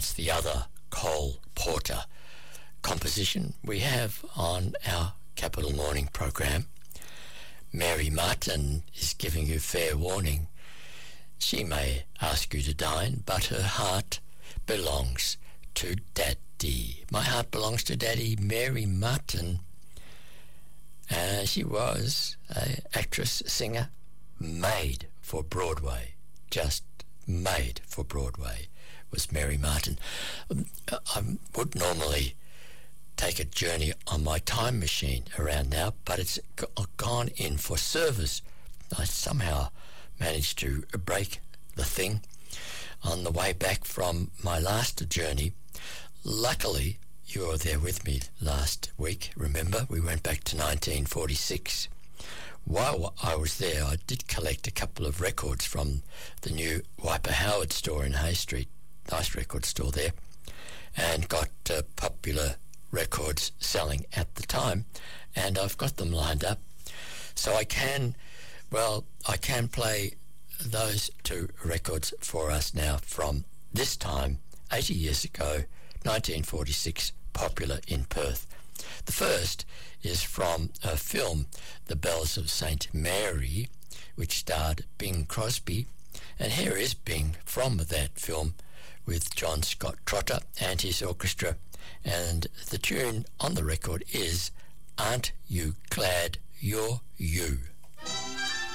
against the other Cole Porter composition we have on our Capital Morning program. Mary Martin is giving you fair warning. She may ask you to dine, but her heart belongs to Daddy. My heart belongs to Daddy. Mary Martin. She was an actress, singer, made for Broadway. Just made for Broadway was Mary Martin. I would normally take a journey on my time machine around now, but it's gone in for service. I somehow managed to break the thing on the way back from my last journey. Luckily, you were there with me last week. Remember, we went back to 1946. While I was there, I did collect a couple of records from the new Wiper Howard store in Hay Street, nice record store there, and got popular records selling at the time, and I've got them lined up. So I can play those two records for us now from this time, 80 years ago, 1946, popular in Perth. The first is from a film, The Bells of St. Mary, which starred Bing Crosby, and here is Bing from that film with John Scott Trotter and his orchestra, and the tune on the record is Aren't You Glad You're You?